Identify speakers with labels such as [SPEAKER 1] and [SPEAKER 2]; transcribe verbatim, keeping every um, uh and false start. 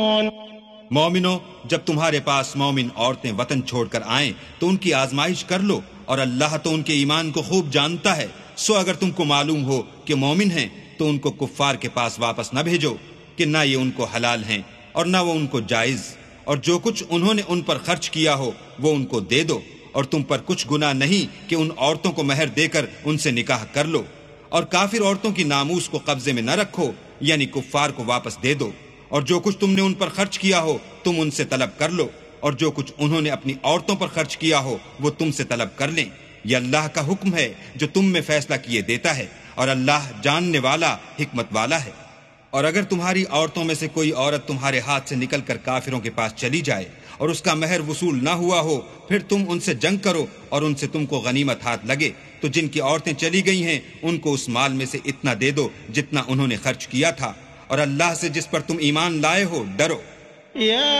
[SPEAKER 1] مومنو، جب تمہارے پاس مومن عورتیں وطن چھوڑ کر آئیں تو ان کی آزمائش کر لو، اور اللہ تو ان کے ایمان کو خوب جانتا ہے۔ سو اگر تم کو معلوم ہو کہ مومن ہیں تو ان کو کفار کے پاس واپس نہ بھیجو کہ نہ یہ ان کو حلال ہیں اور نہ وہ ان کو جائز، اور جو کچھ انہوں نے ان پر خرچ کیا ہو وہ ان کو دے دو، اور تم پر کچھ گناہ نہیں کہ ان عورتوں کو مہر دے کر ان سے نکاح کر لو، اور کافر عورتوں کی ناموس کو قبضے میں نہ رکھو، یعنی کفار کو واپس دے دو، اور جو کچھ تم نے ان پر خرچ کیا ہو تم ان سے طلب کر لو، اور جو کچھ انہوں نے اپنی عورتوں پر خرچ کیا ہو وہ تم سے طلب کر لیں۔ یہ اللہ کا حکم ہے جو تم میں فیصلہ کیے دیتا ہے، اور اللہ جاننے والا حکمت والا ہے۔ اور اگر تمہاری عورتوں میں سے کوئی عورت تمہارے ہاتھ سے نکل کر کافروں کے پاس چلی جائے اور اس کا مہر وصول نہ ہوا ہو، پھر تم ان سے جنگ کرو اور ان سے تم کو غنیمت ہاتھ لگے، تو جن کی عورتیں چلی گئی ہیں ان کو اس مال میں سے اتنا دے دو جتنا انہوں نے خرچ کیا تھا، اور اللہ سے جس پر تم ایمان لائے ہو ڈرو۔